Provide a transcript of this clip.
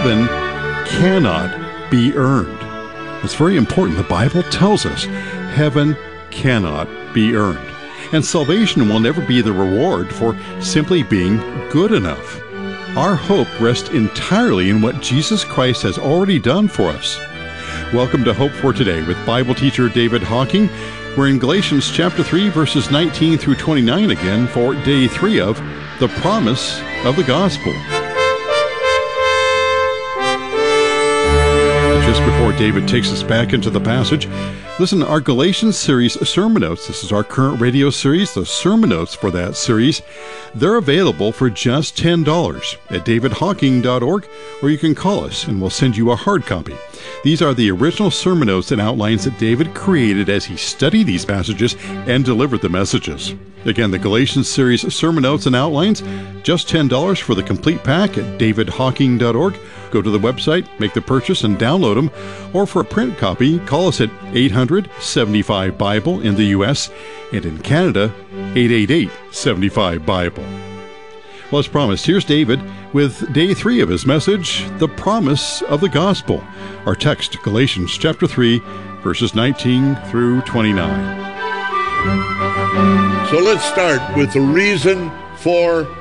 heaven cannot be earned. It's very important. The Bible tells us heaven cannot be earned. And salvation will never be the reward for simply being good enough. Our hope rests entirely in what Jesus Christ has already done for us. Welcome to Hope for Today with Bible teacher David Hocking. We're in Galatians chapter 3, verses 19 through 29 again for day 3 of the promise of the gospel. Just before David takes us back into the passage, listen to our Galatians series sermon notes. This is our current radio series. The sermon notes for that series, they're available for just $10 at davidhocking.org, or you can call us and we'll send you a hard copy. These are the original sermon notes and outlines that David created as he studied these passages and delivered the messages. Again, the Galatians series sermon notes and outlines, just $10 for the complete pack at davidhocking.org. Go to the website, make the purchase, and download them. Or for a print copy, call us at 800-75-BIBLE in the U.S. and in Canada, 888-75-BIBLE. Well, as promised, here's David with day 3 of his message, The Promise of the Gospel. Our text, Galatians chapter 3, verses 19 through 29. So let's start with the reason for